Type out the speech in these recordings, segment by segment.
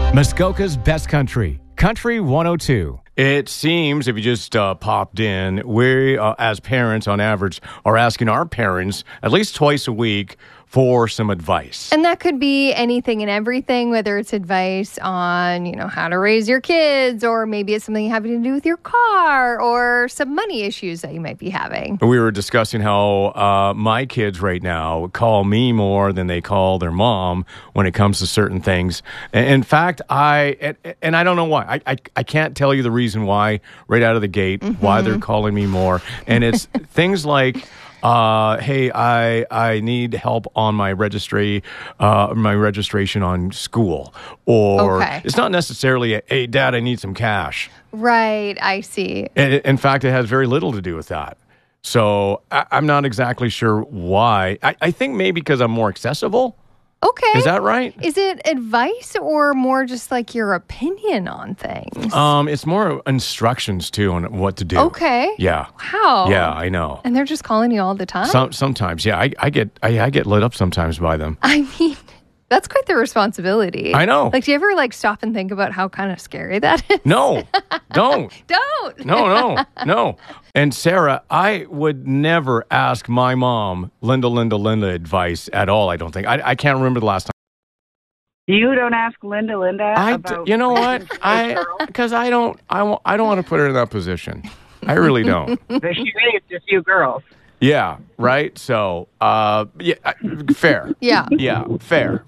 Muskoka's Best Country, Country 102. It seems, if you just popped in, we, as parents, on average, are asking our parents at least twice a week for some advice. And that could be anything and everything, whether it's advice on, how to raise your kids, or maybe it's something having to do with your car or some money issues that you might be having. We were discussing how my kids right now call me more than they call their mom when it comes to certain things. In fact, I don't know why. I can't tell you the reason why right out of the gate, why they're calling me more. And it's things like, hey, I need help on my registration on school. Or it's not necessarily, hey, Dad, I need some cash. Right, I see. In fact, it has very little to do with that. So I'm not exactly sure why. I think maybe because I'm more accessible. Okay. Is that right? Is it advice or more just like your opinion on things? It's more instructions too on what to do. Okay. Yeah. Wow. Yeah, I know. And they're just calling you all the time? Sometimes, yeah. I get lit up sometimes by them. I mean, that's quite the responsibility. I know. Like, do you ever stop and think about how kind of scary that is? No, don't. Don't. No. And Sarah, I would never ask my mom Linda advice at all, I don't think. I can't remember the last time. You don't ask Linda about... You know what? Because I don't want to put her in that position. I really don't. But she raised a few girls. Yeah, right? So, fair. Yeah. Yeah, fair.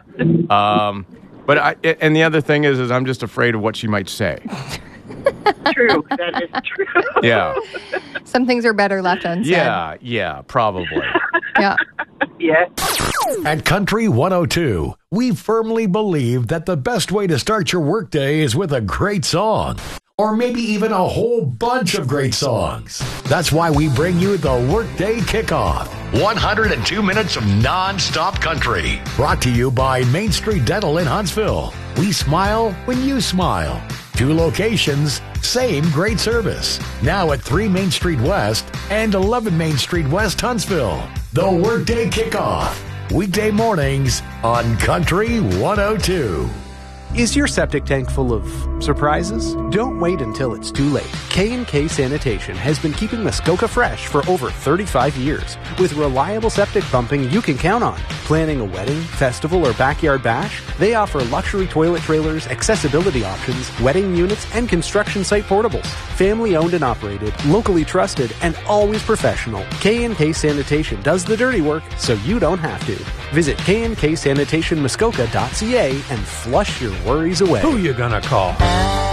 But and the other thing is I'm just afraid of what she might say. True. That is true. Yeah. Some things are better left unsaid. Yeah, probably. Yeah. Yeah. At Country 102, we firmly believe that the best way to start your workday is with a great song. Or maybe even a whole bunch of great songs. That's why we bring you the Workday Kickoff. 102 minutes of non-stop country. Brought to you by Main Street Dental in Huntsville. We smile when you smile. 2 locations, same great service. Now at 3 Main Street West and 11 Main Street West, Huntsville. The Workday Kickoff. Weekday mornings on Country 102. Is your septic tank full of surprises? Don't wait until it's too late. K&K Sanitation has been keeping Muskoka fresh for over 35 years. With reliable septic pumping you can count on. Planning a wedding, festival, or backyard bash? They offer luxury toilet trailers, accessibility options, wedding units, and construction site portables. Family owned and operated, locally trusted, and always professional. K&K Sanitation does the dirty work so you don't have to. Visit knksanitationmuskoka.ca and flush your worries away. Who you gonna call?